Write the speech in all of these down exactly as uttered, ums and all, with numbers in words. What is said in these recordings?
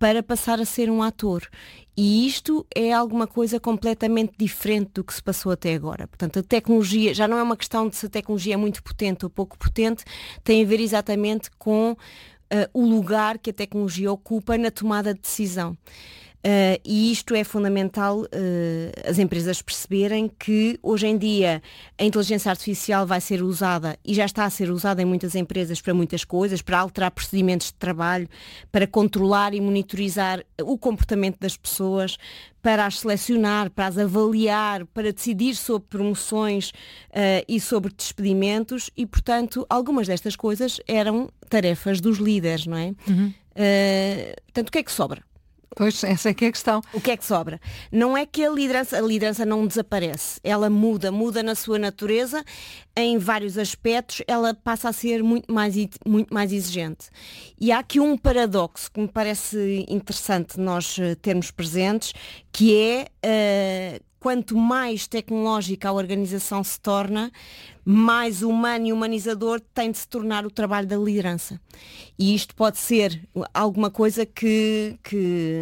para passar a ser um ator. E isto é alguma coisa completamente diferente do que se passou até agora. Portanto, a tecnologia, já não é uma questão de se a tecnologia é muito potente ou pouco potente, tem a ver exatamente com uh, o lugar que a tecnologia ocupa na tomada de decisão. Uh, e isto é fundamental uh, as empresas perceberem que hoje em dia a inteligência artificial vai ser usada e já está a ser usada em muitas empresas para muitas coisas, para alterar procedimentos de trabalho, para controlar e monitorizar o comportamento das pessoas, para as selecionar, para as avaliar, para decidir sobre promoções uh, e sobre despedimentos e, portanto, algumas destas coisas eram tarefas dos líderes, não é? Uhum. Uh, portanto, o que é que sobra? Pois, essa é que é a questão. O que é que sobra? Não é que a liderança, a liderança não desaparece, ela muda, muda na sua natureza, em vários aspectos, ela passa a ser muito mais, muito mais exigente. E há aqui um paradoxo que me parece interessante nós termos presentes, que é, uh, quanto mais tecnológica a organização se torna, mais humano e humanizador tem de se tornar o trabalho da liderança. E isto pode ser alguma coisa que, que,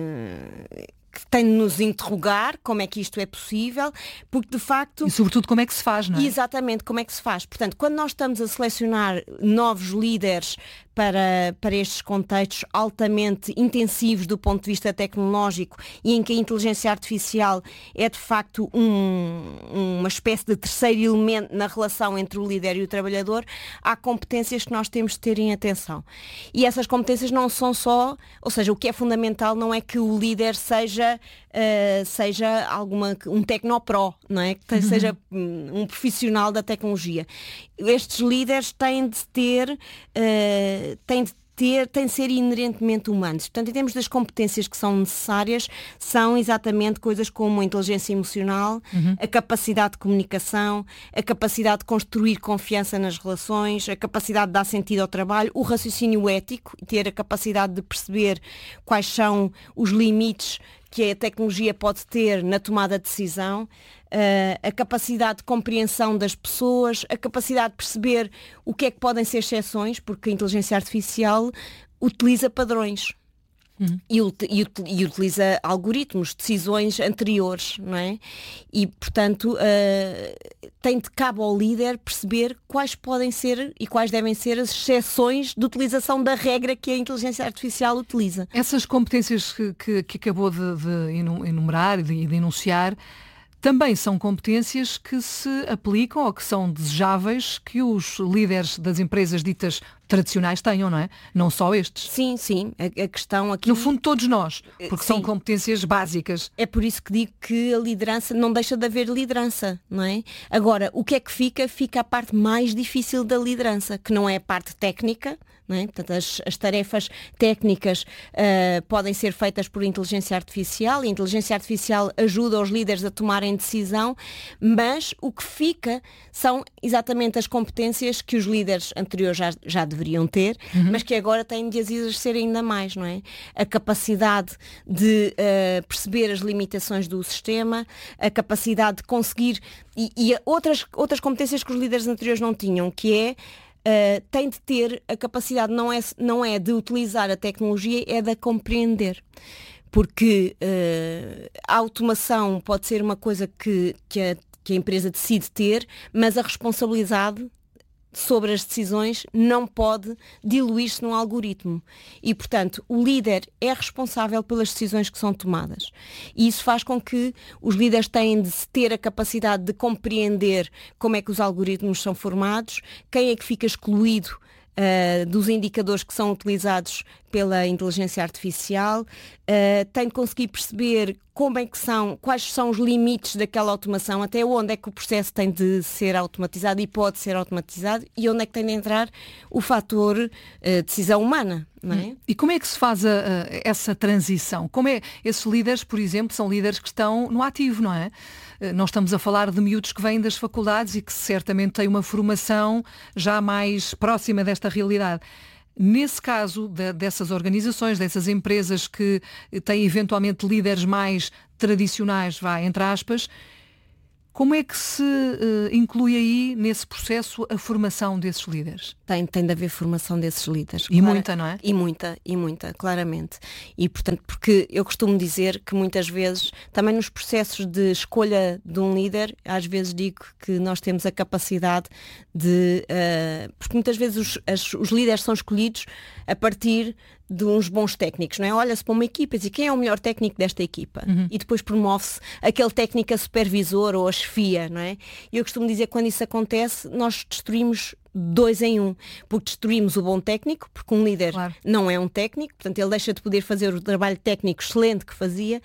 que tem de nos interrogar, como é que isto é possível, porque de facto... E sobretudo como é que se faz, não é? Exatamente, como é que se faz. Portanto, quando nós estamos a selecionar novos líderes para, para estes contextos altamente intensivos do ponto de vista tecnológico e em que a inteligência artificial é de facto um, uma espécie de terceiro elemento na relação entre o líder e o trabalhador, há competências que nós temos de ter em atenção. E essas competências não são só, ou seja, o que é fundamental não é que o líder seja, uh, seja alguma, um tecnopró, não é? Que seja um profissional da tecnologia. Estes líderes têm de ter, uh, têm de ter, têm de ser inerentemente humanos. Portanto, em termos das competências que são necessárias, são exatamente coisas como a inteligência emocional, uhum. a capacidade de comunicação, a capacidade de construir confiança nas relações, a capacidade de dar sentido ao trabalho, o raciocínio ético, ter a capacidade de perceber quais são os limites que a tecnologia pode ter na tomada de decisão, uh, a capacidade de compreensão das pessoas, a capacidade de perceber o que é que podem ser exceções, porque a inteligência artificial utiliza padrões. Uhum. E, e, e utiliza algoritmos, decisões anteriores, não é? E, portanto, uh, tem de cabo ao líder perceber quais podem ser e quais devem ser as exceções de utilização da regra que a inteligência artificial utiliza. Essas competências que, que, que acabou de, de enumerar e de, de enunciar também são competências que se aplicam ou que são desejáveis que os líderes das empresas ditas tradicionais tenham, não é? Não só estes. Sim, sim. A, a questão aqui... No fundo, todos nós, porque sim. são competências básicas. É por isso que digo que a liderança, não deixa de haver liderança, não é? Agora, o que é que fica? Fica a parte mais difícil da liderança, que não é a parte técnica, não é? Portanto, as, as tarefas técnicas uh, podem ser feitas por inteligência artificial, e a inteligência artificial ajuda os líderes a tomarem decisão, mas o que fica são exatamente as competências que os líderes anteriores já, já deveriam ter, uhum. mas que agora têm de as exercer ainda mais, não é? A capacidade de uh, perceber as limitações do sistema, a capacidade de conseguir, e, e outras, outras competências que os líderes anteriores não tinham, que é Uh, tem de ter a capacidade, não é, não é de utilizar a tecnologia, é de a compreender. Porque uh, a automação pode ser uma coisa que, que, a, que a empresa decide ter, mas a responsabilidade sobre as decisões não pode diluir-se num algoritmo. E, portanto, o líder é responsável pelas decisões que são tomadas. E isso faz com que os líderes tenham de ter a capacidade de compreender como é que os algoritmos são formados, quem é que fica excluído uh, dos indicadores que são utilizados pela inteligência artificial, uh, tem de conseguir perceber como é que são, quais são os limites daquela automação, até onde é que o processo tem de ser automatizado e pode ser automatizado, e onde é que tem de entrar o fator uh, decisão humana, não é? E como é que se faz a, a, essa transição? Como é, esses líderes, por exemplo, são líderes que estão no ativo, não é? Não estamos a falar de miúdos que vêm das faculdades e que certamente têm uma formação já mais próxima desta realidade. Nesse caso de, dessas organizações, dessas empresas que têm eventualmente líderes mais tradicionais, vá, entre aspas, Como é que se uh, inclui aí, nesse processo, a formação desses líderes? Tem, tem de haver formação desses líderes. E clara... muita, não é? E muita, e muita, claramente. E, portanto, porque eu costumo dizer que muitas vezes, também nos processos de escolha de um líder, às vezes digo que nós temos a capacidade de... Uh, porque muitas vezes os, as, os líderes são escolhidos a partir de uns bons técnicos, não é? Olha-se para uma equipa e diz quem é o melhor técnico desta equipa? Uhum. E depois promove-se aquele técnico a supervisor ou a chefia, não é? E eu costumo dizer que quando isso acontece, nós destruímos dois em um, porque destruímos o bom técnico, porque um líder claro. Não é um técnico, portanto ele deixa de poder fazer o trabalho técnico excelente que fazia,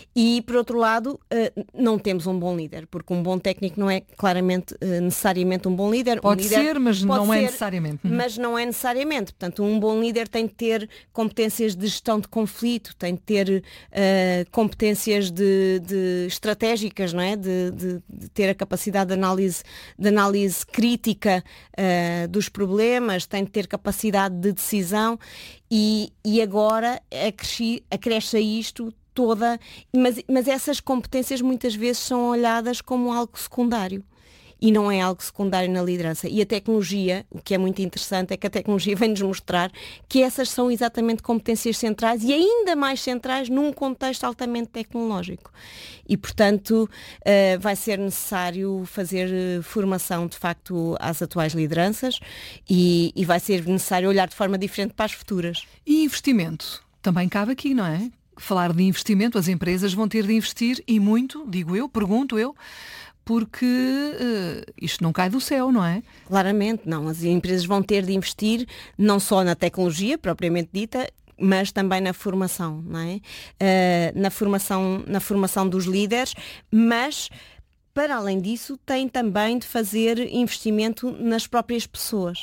e por outro lado não temos um bom líder, porque um bom técnico não é claramente necessariamente um bom líder. Pode um líder ser, mas pode não ser, é necessariamente. Mas não é necessariamente. Portanto, um bom líder tem de ter competências de gestão de conflito, tem de ter uh, competências de, de estratégicas, não é? De, de, de ter a capacidade de análise, de análise crítica uh, dos problemas, tem de ter capacidade de decisão e, e agora acresce, acresce a isto toda, mas, mas essas competências muitas vezes são olhadas como algo secundário. E não é algo secundário na liderança. E a tecnologia, o que é muito interessante, é que a tecnologia vem-nos mostrar que essas são exatamente competências centrais e ainda mais centrais num contexto altamente tecnológico. E, portanto, uh, vai ser necessário fazer uh, formação, de facto, às atuais lideranças e, e vai ser necessário olhar de forma diferente para as futuras. E investimento? Também cabe aqui, não é? Falar de investimento, as empresas vão ter de investir e muito, digo eu, pergunto eu, porque uh, isto não cai do céu, não é? Claramente não. As empresas vão ter de investir não só na tecnologia, propriamente dita, mas também na formação, não é? Uh, na formação, na formação dos líderes, mas... Para além disso, tem também de fazer investimento nas próprias pessoas.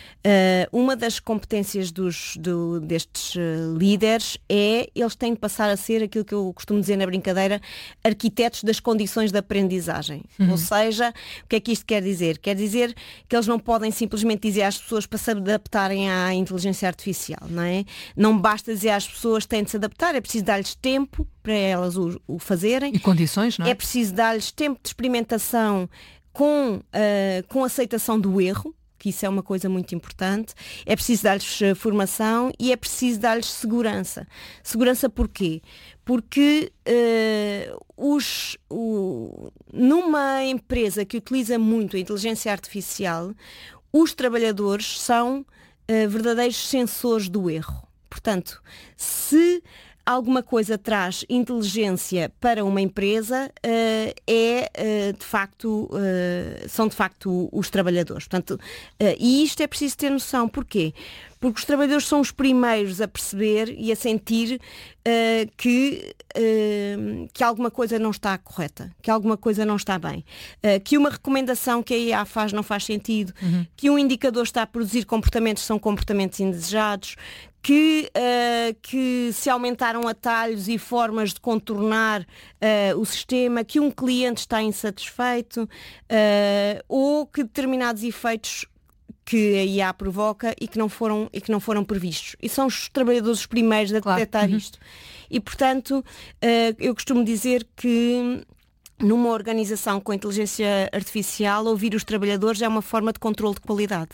Uh, uma das competências dos, do, destes uh, líderes é, eles têm de passar a ser aquilo que eu costumo dizer na brincadeira, arquitetos das condições de aprendizagem. Uhum. Ou seja, o que é que isto quer dizer? Quer dizer que eles não podem simplesmente dizer às pessoas para se adaptarem à inteligência artificial, não é? Não basta dizer às pessoas que têm de se adaptar, é preciso dar-lhes tempo para elas o, o fazerem. E condições, não é? É preciso dar-lhes tempo de experimentação com, uh, com aceitação do erro, que isso é uma coisa muito importante. É preciso dar-lhes uh, formação e é preciso dar-lhes segurança. Segurança porquê? Porque uh, os, o, numa empresa que utiliza muito a inteligência artificial, os trabalhadores são uh, verdadeiros sensores do erro. Portanto, se alguma coisa traz inteligência para uma empresa, uh, é uh, de facto, uh, são de facto os trabalhadores. Portanto, uh, e isto é preciso ter noção. Porquê? Porque os trabalhadores são os primeiros a perceber e a sentir uh, que, uh, que alguma coisa não está correta, que alguma coisa não está bem, uh, que uma recomendação que a I A faz não faz sentido, uhum. que um indicador está a produzir comportamentos que são comportamentos indesejados, Que, uh, que se aumentaram atalhos e formas de contornar uh, o sistema, que um cliente está insatisfeito uh, ou que determinados efeitos que a I A provoca e que não foram, e que não foram previstos. E são os trabalhadores os primeiros a claro. detectar uhum. isto. E, portanto, uh, eu costumo dizer que numa organização com inteligência artificial, ouvir os trabalhadores é uma forma de controle de qualidade.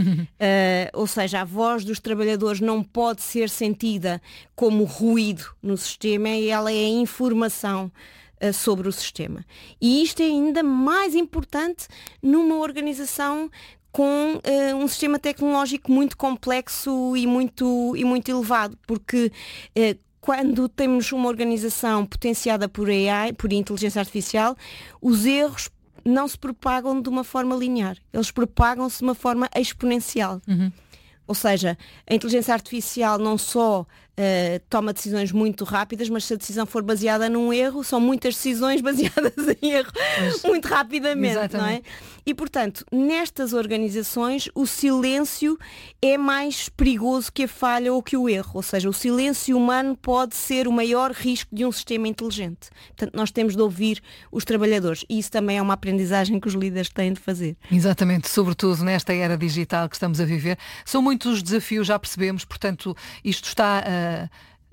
uh, ou seja, a voz dos trabalhadores não pode ser sentida como ruído no sistema, e ela é informação uh, sobre o sistema. E isto é ainda mais importante numa organização com uh, um sistema tecnológico muito complexo e muito, e muito elevado, porque uh, quando temos uma organização potenciada por A I, por inteligência artificial, os erros não se propagam de uma forma linear. Eles propagam-se de uma forma exponencial. Uhum. Ou seja, a inteligência artificial não só uh, toma decisões muito rápidas, mas se a decisão for baseada num erro, são muitas decisões baseadas em erro, pois, muito rapidamente, exatamente. Não é? E, portanto, nestas organizações, o silêncio é mais perigoso que a falha ou que o erro. Ou seja, o silêncio humano pode ser o maior risco de um sistema inteligente. Portanto, nós temos de ouvir os trabalhadores. E isso também é uma aprendizagem que os líderes têm de fazer. Exatamente, sobretudo nesta era digital que estamos a viver. São muitos desafios, já percebemos, portanto, isto está a...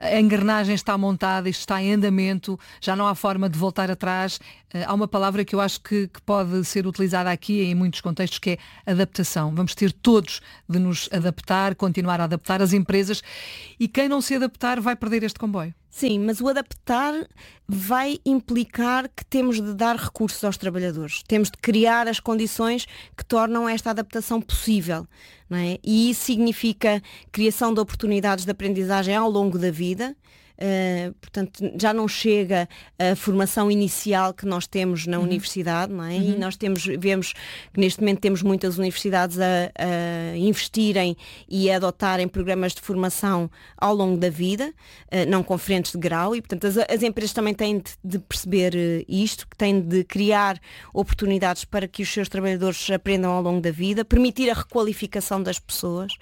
a engrenagem está montada, isto está em andamento, já não há forma de voltar atrás. Há uma palavra que eu acho que, que pode ser utilizada aqui em muitos contextos, que é adaptação. Vamos ter todos de nos adaptar, continuar a adaptar as empresas, e quem não se adaptar vai perder este comboio. Sim, mas o adaptar vai implicar que temos de dar recursos aos trabalhadores. Temos de criar as condições que tornam esta adaptação possível, não é? E isso significa criação de oportunidades de aprendizagem ao longo da vida. Uh, portanto, já não chega a formação inicial que nós temos na uhum. universidade, não é? Uhum. E nós temos, vemos que neste momento temos muitas universidades a, a investirem e a adotarem programas de formação ao longo da vida, uh, não conferentes de grau, e portanto as, as empresas também têm de, de perceber uh, isto, que têm de criar oportunidades para que os seus trabalhadores aprendam ao longo da vida, permitir a requalificação das pessoas,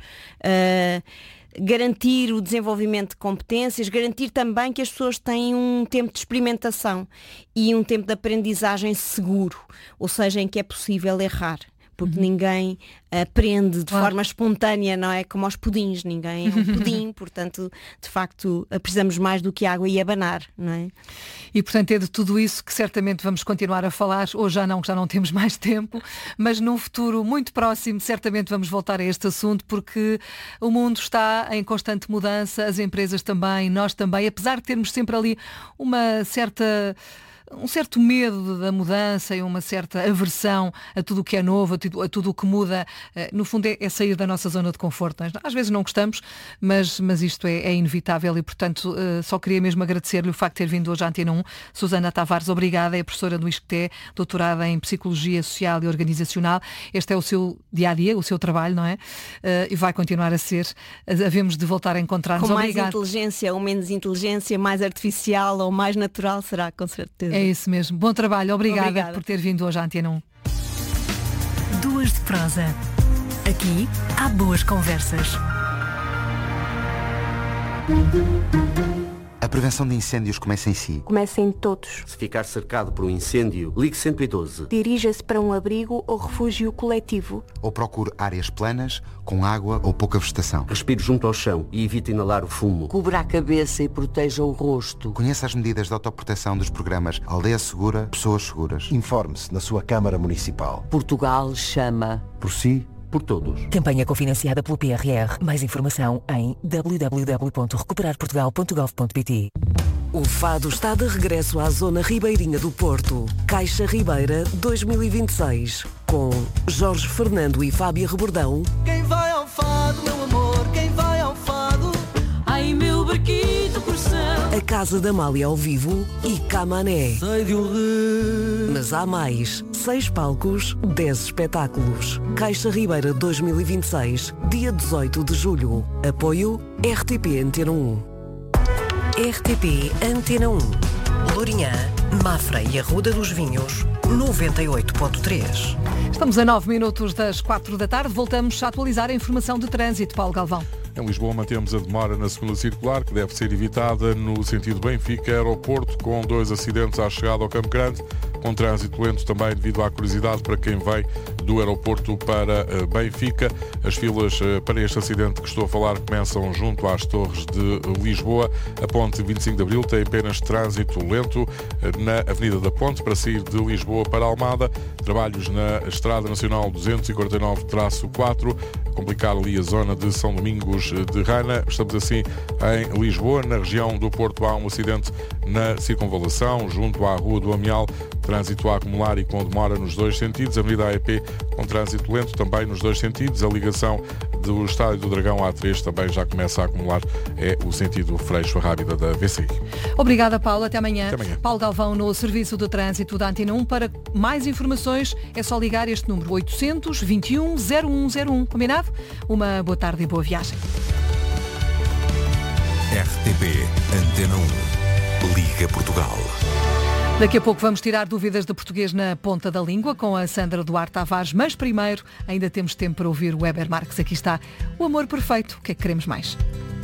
uh, garantir o desenvolvimento de competências, garantir também que as pessoas têm um tempo de experimentação e um tempo de aprendizagem seguro, ou seja, em que é possível errar. Porque uhum. ninguém aprende de claro. forma espontânea, não é? Como aos pudins, ninguém é um pudim, portanto, de facto, precisamos mais do que água e abanar, não é? E, portanto, é de tudo isso que certamente vamos continuar a falar, ou já não, que já não temos mais tempo, mas num futuro muito próximo, certamente vamos voltar a este assunto, porque o mundo está em constante mudança, as empresas também, nós também, apesar de termos sempre ali uma certa... um certo medo da mudança e uma certa aversão a tudo o que é novo, a tudo, a tudo o que muda. No fundo é, é sair da nossa zona de conforto. Às vezes não gostamos, mas, mas isto é, é inevitável e, portanto, só queria mesmo agradecer-lhe o facto de ter vindo hoje à Antena um. Susana Tavares, obrigada, é professora do ISCTE, doutorada em Psicologia Social e Organizacional. Este é o seu dia-a-dia, o seu trabalho, não é? E vai continuar a ser. Havemos de voltar a encontrar-nos. Com mais Obrigada. Inteligência ou menos inteligência, mais artificial ou mais natural, será, com certeza. É isso mesmo. Bom trabalho. Obrigada, Obrigada por ter vindo hoje à Antena um. Duas de prosa. Aqui há boas conversas. A prevenção de incêndios começa em si. Começa em todos. Se ficar cercado por um incêndio, ligue cento e doze. Dirija-se para um abrigo ou refúgio coletivo. Ou procure áreas planas, com água ou pouca vegetação. Respire junto ao chão e evite inalar o fumo. Cubra a cabeça e proteja o rosto. Conheça as medidas de autoproteção dos programas Aldeia Segura, Pessoas Seguras. Informe-se na sua Câmara Municipal. Portugal chama. Por si, por todos. Campanha cofinanciada pelo P R R. Mais informação em w w w ponto recuperar portugal ponto gov ponto p t. O fado está de regresso à zona ribeirinha do Porto. Caixa Ribeira dois mil e vinte e seis. Com Jorge Fernando e Fábia Rebordão. Quem vai ao fado, meu amor? Quem vai ao fado? Ai, meu barquito coração. A Casa da Amália ao vivo e Camané. Sei de um rio. Mas há mais. Seis palcos, dez espetáculos. Caixa Ribeira dois mil e vinte e seis, dia dezoito de julho. Apoio R T P Antena um. R T P Antena um. Lourinhã, Mafra e Arruda dos Vinhos, noventa e oito ponto três. Estamos a nove minutos das quatro da tarde. Voltamos a atualizar a informação de trânsito. Paulo Galvão. Em Lisboa mantemos a demora na segunda circular, que deve ser evitada no sentido Benfica-Aeroporto, com dois acidentes à chegada ao Campo Grande, com trânsito lento também devido à curiosidade para quem vem do aeroporto para Benfica. As filas para este acidente que estou a falar começam junto às Torres de Lisboa. A ponte vinte e cinco de Abril tem apenas trânsito lento na Avenida da Ponte para sair de Lisboa para Almada. Trabalhos na Estrada Nacional duzentos e quarenta e nove traço quatro, a complicar ali a zona de São Domingos de Rana. Estamos assim em Lisboa. Na região do Porto há um acidente na circunvalação junto à Rua do Amial. Trânsito a acumular e com demora nos dois sentidos. A Avenida A E P com trânsito lento também nos dois sentidos. A ligação do Estádio do Dragão A três também já começa a acumular. É o sentido Freixo Rábida da V C I. Obrigada, Paulo. Até amanhã. Até amanhã. Paulo Galvão no Serviço de Trânsito da Antena um. Para mais informações é só ligar este número oitocentos, vinte e um, zero um zero um. Combinado? Uma boa tarde e boa viagem. R T P Antena um. Liga Portugal. Daqui a pouco vamos tirar dúvidas de português na ponta da língua com a Sandra Duarte Tavares, mas primeiro ainda temos tempo para ouvir o Weber Marques. Aqui está o amor perfeito. O que é que queremos mais?